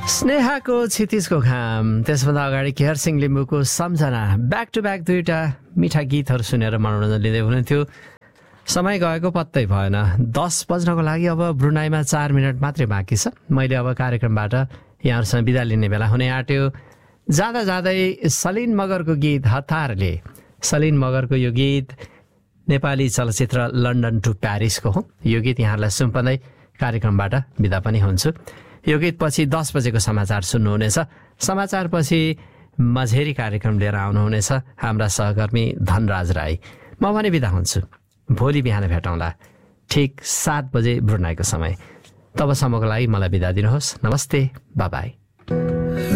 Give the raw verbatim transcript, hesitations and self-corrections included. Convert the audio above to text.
स्नेहाको क्षितिजको घाम, त्यसभन्दा अगाडि केहरसिंह लिम्बूको सम्झना, ब्याक टु ब्याक दुईटा मिठा गीतहरू सुनेर मनोरञ्जन लिँदै हुनुहुन्थ्यो। समय गएको पत्तै भएन, दस बज्नको लागि अब ब्रुनाईमा चार मिनट मात्रै बाँकी छ। मैले अब कार्यक्रमबाट यहाँहरूसँग बिदा लिने बेला हुने आँट्यो। जाँदा जाँदै सलिन मगरको गीत हतारले, सलिन मगरको यो गीत नेपाली चलचित्र लन्डन टु प्यारिसको हो। यो गीत यहाँहरूलाई सुम्पँदै कार्यक्रमबाट बिदा पनि हुन्छु। यो गीत पछि दस बजेको समाचार सुन्नुहुनेछ। समाचारपछि मझेरी कार्यक्रम लिएर आउनुहुनेछ हाम्रा सहकर्मी धनराज राई। म भने बिदा हुन्छु। भोलि बिहान भेटौँला ठिक सात बजे ब्रुनाईको समय। तबसम्मको लागि मलाई बिदा दिनुहोस्। नमस्ते, बाई बाई।